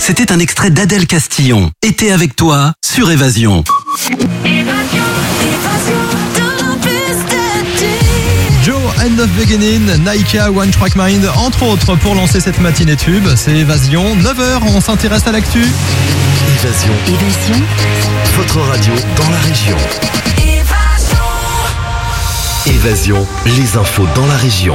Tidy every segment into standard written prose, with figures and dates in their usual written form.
C'était un extrait d'Adèle Castillon. Été avec toi sur Évasion. Joe End of Beginning, Naika, One Track Mind, entre autres pour lancer cette matinée tube. C'est Évasion, 9h, on s'intéresse à l'actu. Évasion. Votre radio dans la région. Évasion, les infos dans la région.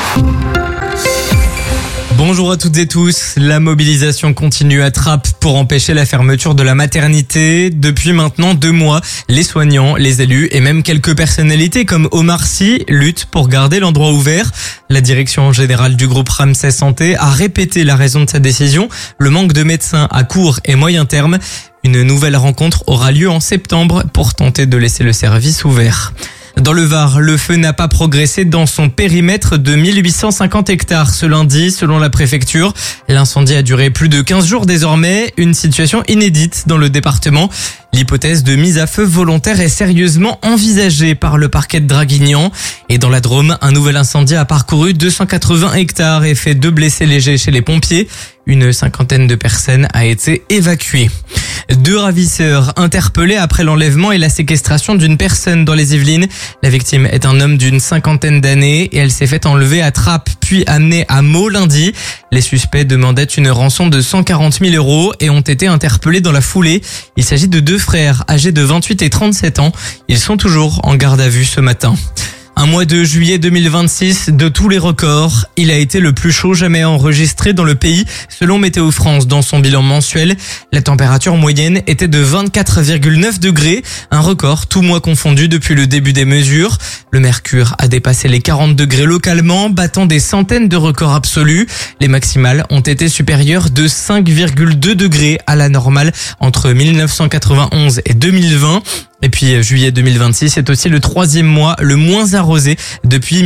Bonjour à toutes et tous. La mobilisation continue à Trappes pour empêcher la fermeture de la maternité. Depuis maintenant 2 mois, les soignants, les élus et même quelques personnalités comme Omar Sy luttent pour garder l'endroit ouvert. La direction générale du groupe Ramsay Santé a répété la raison de sa décision, le manque de médecins à court et moyen terme. Une nouvelle rencontre aura lieu en septembre pour tenter de laisser le service ouvert. Dans le Var, le feu n'a pas progressé dans son périmètre de 1850 hectares ce lundi, selon la préfecture. L'incendie a duré plus de 15 jours désormais, une situation inédite dans le département. L'hypothèse de mise à feu volontaire est sérieusement envisagée par le parquet de Draguignan. Et dans la Drôme, un nouvel incendie a parcouru 280 hectares et fait 2 blessés légers chez les pompiers. Une 50aine de personnes a été évacuée. 2 ravisseurs interpellés après l'enlèvement et la séquestration d'une personne dans les Yvelines. La victime est un homme d'une 50aine d'années et elle s'est fait enlever à Trappes puis amenée à Meaux lundi. Les suspects demandaient une rançon de 140 000 € et ont été interpellés dans la foulée. Il s'agit de 2 frères âgés de 28 et 37 ans. Ils sont toujours en garde à vue ce matin. Un mois de juillet 2026 de tous les records. Il a été le plus chaud jamais enregistré dans le pays, selon Météo France dans son bilan mensuel. La température moyenne était de 24,9 degrés, un record tout mois confondu depuis le début des mesures. Le mercure a dépassé les 40 degrés localement, battant des centaines de records absolus. Les maximales ont été supérieures de 5,2 degrés à la normale entre 1991 et 2020. Et puis juillet 2026 est aussi le 3e mois le moins arrosé depuis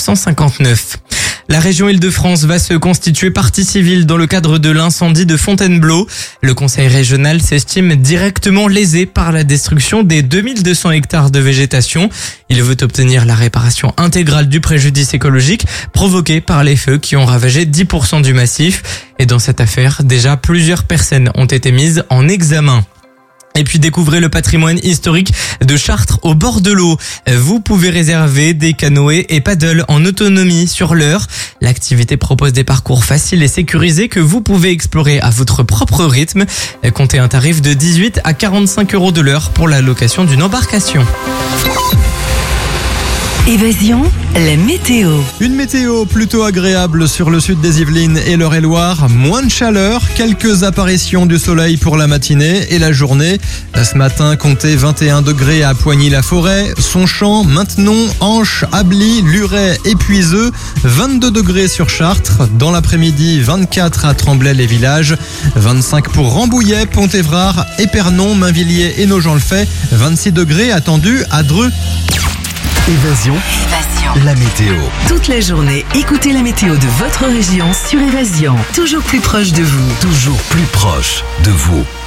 1959. La région Île-de-France va se constituer partie civile dans le cadre de l'incendie de Fontainebleau. Le conseil régional s'estime directement lésé par la destruction des 2200 hectares de végétation. Il veut obtenir la réparation intégrale du préjudice écologique provoqué par les feux qui ont ravagé 10% du massif. Et dans cette affaire, déjà plusieurs personnes ont été mises en examen. Et puis découvrez le patrimoine historique de Chartres au bord de l'eau. Vous pouvez réserver des canoës et paddles en autonomie sur l'heure. L'activité propose des parcours faciles et sécurisés que vous pouvez explorer à votre propre rythme. Comptez un tarif de 18 à 45 € de l'heure pour la location d'une embarcation. Évasion, la météo. Une météo plutôt agréable sur le sud des Yvelines et l'Eure-et-Loire. Moins de chaleur, quelques apparitions du soleil pour la matinée et la journée. Ce matin, comptez 21 degrés à Poigny-la-Forêt, Sonchamp, Maintenon, Anche, Ably, Luret et Puiseux. 22 degrés sur Chartres. Dans l'après-midi, 24 à Tremblay-les-Villages. 25 pour Rambouillet, Pont-Évrard, Épernon, Mainvilliers et Nogent-le-Fait. 26 degrés attendus à Dreux. Évasion, la météo. Toute la journée, écoutez la météo de votre région sur Évasion. Toujours plus proche de vous. Toujours plus proche de vous.